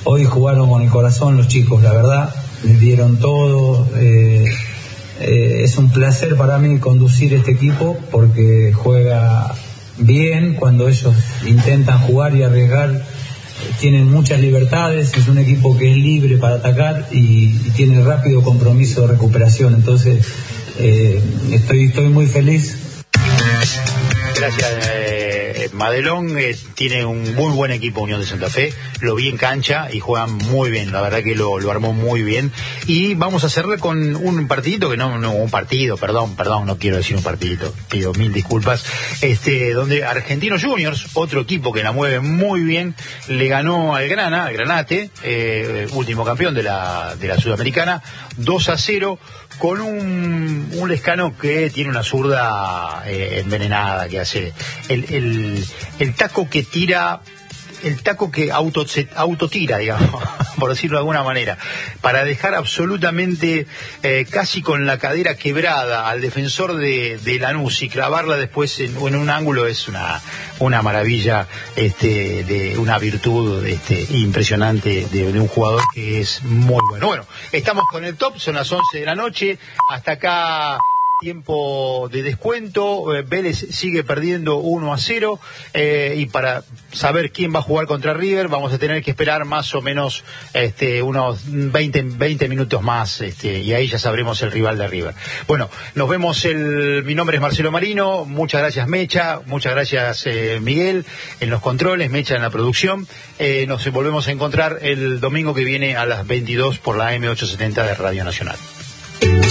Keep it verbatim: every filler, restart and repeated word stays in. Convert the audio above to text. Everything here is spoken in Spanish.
hoy jugaron con el corazón los chicos, la verdad, les dieron todo. Eh, eh, es un placer para mí conducir este equipo porque juega bien cuando ellos intentan jugar y arriesgar. Tienen muchas libertades, es un equipo que es libre para atacar y, y tiene rápido compromiso de recuperación. Entonces eh, estoy, estoy muy feliz. Gracias, eh, Madelón eh, tiene un muy buen equipo Unión de Santa Fe, lo vi en cancha y juegan muy bien, la verdad que lo, lo armó muy bien. Y vamos a hacerle con un partidito, que no, no, un partido, perdón, perdón, no quiero decir un partidito, pido mil disculpas, este, donde Argentinos Juniors, otro equipo que la mueve muy bien, le ganó al Grana, al Granate, eh, último campeón de la, de la Sudamericana, dos a cero, con un, un Lescano que tiene una zurda eh, envenenada, que hace el, el, el taco que tira, el taco que auto, se autotira, digamos, por decirlo de alguna manera, para dejar absolutamente eh, casi con la cadera quebrada al defensor de, de Lanús y clavarla después en, en un ángulo. Es una, una maravilla, este, de una virtud este, impresionante de, de un jugador que es muy bueno. Bueno, estamos con el top, son las once de la noche, hasta acá tiempo de descuento. eh, Vélez sigue perdiendo uno a cero, eh, y para saber quién va a jugar contra River vamos a tener que esperar más o menos este, unos veinte, veinte minutos más, este, y ahí ya sabremos el rival de River. Bueno, nos vemos. El, mi nombre es Marcelo Marino, muchas gracias Mecha, muchas gracias eh, Miguel en los controles, Mecha en la producción. Eh, nos volvemos a encontrar el domingo que viene a las veintidós por la A M ochocientos setenta de Radio Nacional.